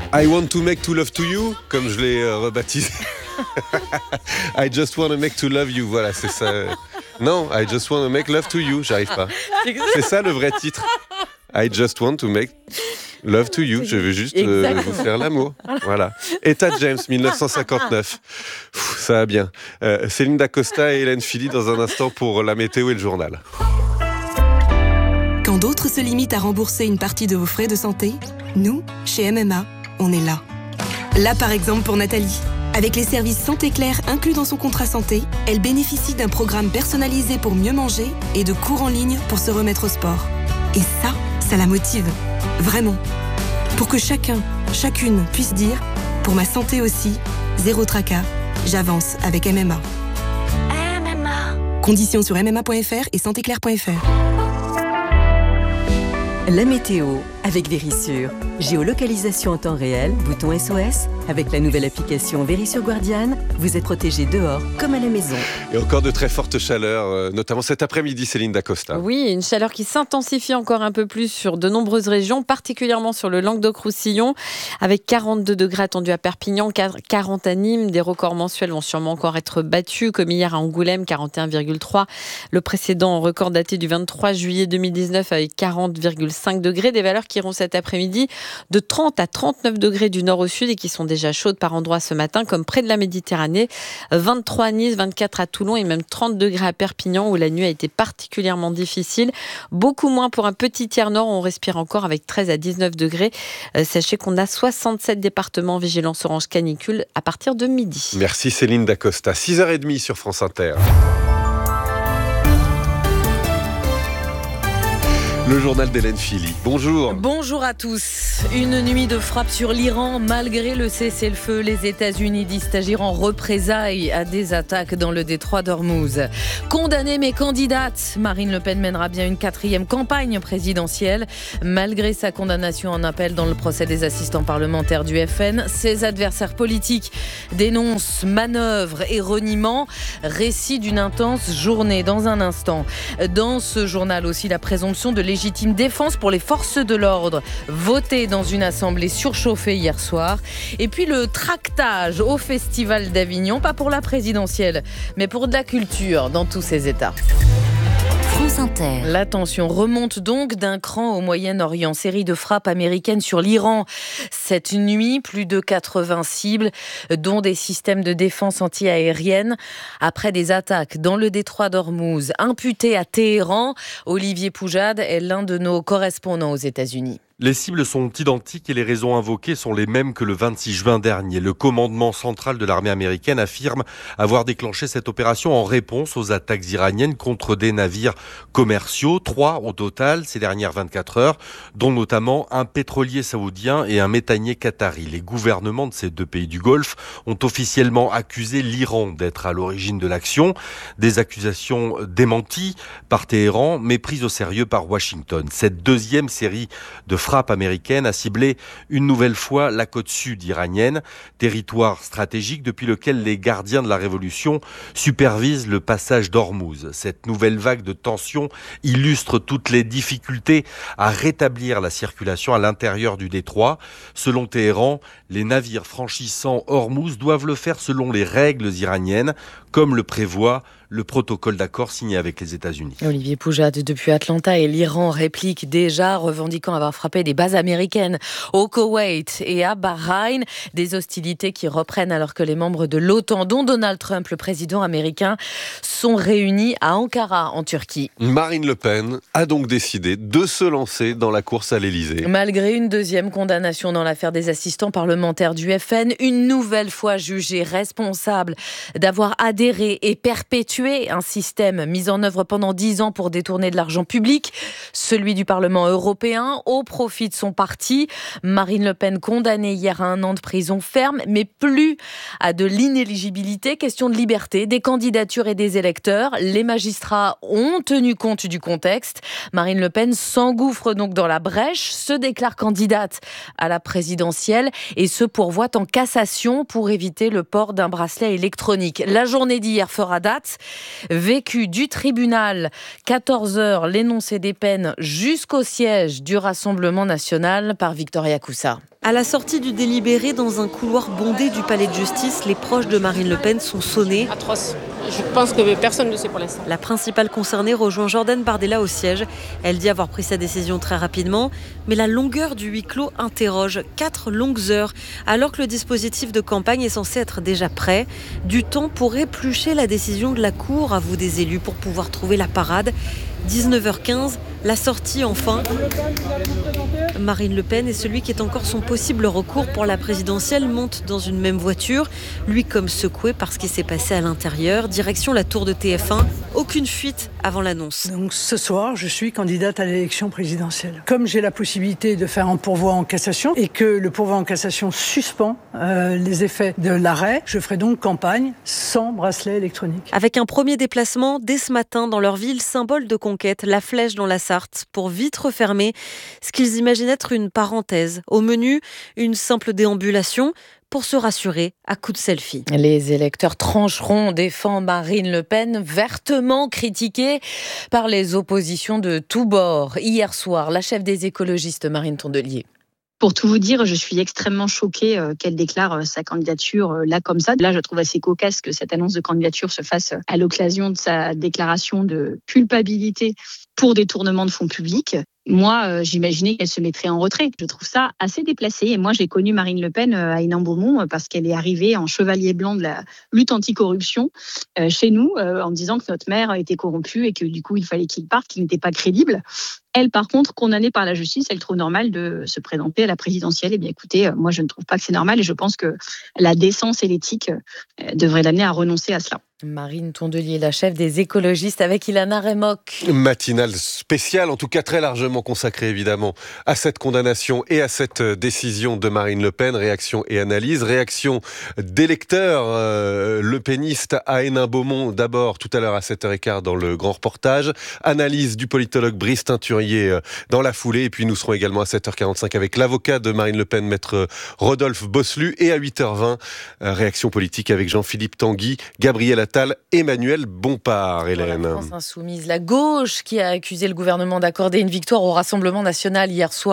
I want to make to love to you, comme je l'ai rebaptisé. I just want to make to love you, voilà, c'est ça. Non, I just want to make love to you, j'arrive pas. C'est ça le vrai titre. I just want to make love to you, je veux juste vous faire l'amour. Voilà. Etta James, 1959. Ça va bien. Céline Dacosta et Hélène Philly dans un instant pour la météo et le journal. Quand d'autres se limitent à rembourser une partie de vos frais de santé, nous, chez MMA, on est là. Là, par exemple, pour Nathalie. Avec les services Santé Claire inclus dans son contrat santé, elle bénéficie d'un programme personnalisé pour mieux manger et de cours en ligne pour se remettre au sport. Et ça la motive. Vraiment. Pour que chacune puisse dire « Pour ma santé aussi, zéro tracas, j'avance avec MMA ». MMA. Conditions sur mma.fr et santéclaire.fr. La météo avec Vérissure. Géolocalisation en temps réel, bouton SOS. Avec la nouvelle application Vérissure Guardian, vous êtes protégé dehors comme à la maison. Et encore de très fortes chaleurs, notamment cet après-midi, Céline Dacosta. Oui, une chaleur qui s'intensifie encore un peu plus sur de nombreuses régions, particulièrement sur le Languedoc-Roussillon, avec 42 degrés attendus à Perpignan, 40 à Nîmes. Des records mensuels vont sûrement encore être battus, comme hier à Angoulême, 41,3. Le précédent record daté du 23 juillet 2019 avec 40,5 degrés. Des valeurs qui iront cet après-midi de 30 à 39 degrés du nord au sud et qui sont déjà chaudes par endroits ce matin, comme près de la Méditerranée. 23 à Nice, 24 à Toulon et même 30 degrés à Perpignan où la nuit a été particulièrement difficile. Beaucoup moins pour un petit tiers nord, on respire encore avec 13 à 19 degrés. Sachez qu'on a 67 départements en vigilance orange canicule à partir de midi. Merci Céline Dacosta. 6h30 sur France Inter. Le journal d'Hélène Philly. Bonjour. Bonjour à tous. Une nuit de frappe sur l'Iran. Malgré le cessez-le-feu, les États-Unis disent agir en représailles à des attaques dans le détroit d'Ormuz. Condamnée mais candidate, Marine Le Pen mènera bien une 4e campagne présidentielle. Malgré sa condamnation en appel dans le procès des assistants parlementaires du FN, ses adversaires politiques dénoncent manœuvres et reniements. Récit d'une intense journée dans un instant. Dans ce journal aussi, la présomption de légitime défense pour les forces de l'ordre, votée dans une assemblée surchauffée hier soir. Et puis le tractage au Festival d'Avignon, pas pour la présidentielle, mais pour de la culture dans tous ses états. France Inter. La tension remonte donc d'un cran au Moyen-Orient. Série de frappes américaines sur l'Iran. Cette nuit, plus de 80 cibles, dont des systèmes de défense anti-aérienne. Après des attaques dans le détroit d'Ormuz, imputées à Téhéran, Olivier Poujade est l'un de nos correspondants aux États-Unis. Les cibles sont identiques et les raisons invoquées sont les mêmes que le 26 juin dernier. Le commandement central de l'armée américaine affirme avoir déclenché cette opération en réponse aux attaques iraniennes contre des navires commerciaux. 3 au total ces dernières 24 heures, dont notamment un pétrolier saoudien et un méthanier qatari. Les gouvernements de ces deux pays du Golfe ont officiellement accusé l'Iran d'être à l'origine de l'action. Des accusations démenties par Téhéran, mais prises au sérieux par Washington. Cette deuxième série de frappe américaine a ciblé une nouvelle fois la côte sud iranienne, territoire stratégique depuis lequel les gardiens de la révolution supervisent le passage d'Ormuz. Cette nouvelle vague de tensions illustre toutes les difficultés à rétablir la circulation à l'intérieur du détroit. Selon Téhéran, les navires franchissant Ormuz doivent le faire selon les règles iraniennes, comme le prévoit le protocole d'accord signé avec les États-Unis. Olivier Poujade depuis Atlanta et l'Iran réplique déjà, revendiquant avoir frappé des bases américaines au Koweït et à Bahreïn. Des hostilités qui reprennent alors que les membres de l'OTAN, dont Donald Trump, le président américain, sont réunis à Ankara, en Turquie. Marine Le Pen a donc décidé de se lancer dans la course à l'Élysée. Malgré une deuxième condamnation dans l'affaire des assistants parlementaires du FN, une nouvelle fois jugée responsable d'avoir adhéré et perpétué un système mis en œuvre pendant 10 ans pour détourner de l'argent public, celui du Parlement européen, au profit de son parti. Marine Le Pen condamnée hier à 1 an de prison ferme, mais plus à de l'inéligibilité, question de liberté des candidatures et des électeurs. Les magistrats ont tenu compte du contexte. Marine Le Pen s'engouffre donc dans la brèche, se déclare candidate à la présidentielle et se pourvoit en cassation pour éviter le port d'un bracelet électronique. La journée d'hier fera date. vécu du tribunal. 14h, l'énoncé des peines jusqu'au siège du Rassemblement national par Victoria Coussa. À la sortie du délibéré, dans un couloir bondé du palais de justice, les proches de Marine Le Pen sont sonnés. Atroce. Je pense que personne ne le sait pour l'instant. La principale concernée rejoint Jordan Bardella au siège. Elle dit avoir pris sa décision très rapidement, mais la longueur du huis clos interroge. 4 longues heures, alors que le dispositif de campagne est censé être déjà prêt. Du temps pour éplucher la décision de la Cour, avouent des élus, pour pouvoir trouver la parade. 19h15, la sortie enfin. Marine Le Pen et celui qui est encore son possible recours pour la présidentielle montent dans une même voiture. Lui comme secoué par ce qui s'est passé à l'intérieur. Direction la tour de TF1. Aucune fuite avant l'annonce. Donc ce soir, je suis candidate à l'élection présidentielle. Comme j'ai la possibilité de faire un pourvoi en cassation et que le pourvoi en cassation suspend les effets de l'arrêt, je ferai donc campagne sans bracelet électronique. Avec un premier déplacement dès ce matin dans leur ville, symbole de conquête, la Flèche dans la Sarthe, pour vite refermer ce qu'ils imaginent être une parenthèse. Au menu, une simple déambulation pour se rassurer à coups de selfie. Les électeurs trancheront, défend Marine Le Pen, vertement critiquée par les oppositions de tous bords. Hier soir, la chef des écologistes, Marine Tondelier. Pour tout vous dire, je suis extrêmement choquée qu'elle déclare sa candidature là comme ça. Là, je trouve assez cocasse que cette annonce de candidature se fasse à l'occasion de sa déclaration de culpabilité pour détournement de fonds publics. Moi, j'imaginais qu'elle se mettrait en retrait. Je trouve ça assez déplacé. Et moi, j'ai connu Marine Le Pen à Hénin-Beaumont parce qu'elle est arrivée en chevalier blanc de la lutte anticorruption chez nous en disant que notre maire était corrompu et que du coup, il fallait qu'il parte, qu'il n'était pas crédible. Elle, par contre, condamnée par la justice, elle trouve normal de se présenter à la présidentielle. Eh bien, écoutez, moi, je ne trouve pas que c'est normal et je pense que la décence et l'éthique devraient l'amener à renoncer à cela. Marine Tondelier, la chef des écologistes, avec Ilana Remock. Matinale spéciale, en tout cas très largement consacrée évidemment à cette condamnation et à cette décision de Marine Le Pen. Réaction et analyse. Réaction d'électeurs lepénistes à Hénin-Beaumont, d'abord tout à l'heure à 7h15 dans le grand reportage. Analyse du politologue Brice Teinturier dans la foulée. Et puis nous serons également à 7h45 avec l'avocat de Marine Le Pen, maître Rodolphe Bosselu. Et à 8h20, réaction politique avec Jean-Philippe Tanguy, Gabriel Attal, Emmanuel Bompard, Hélène. La France insoumise, la gauche qui a accusé le gouvernement d'accorder une victoire au Rassemblement national hier soir.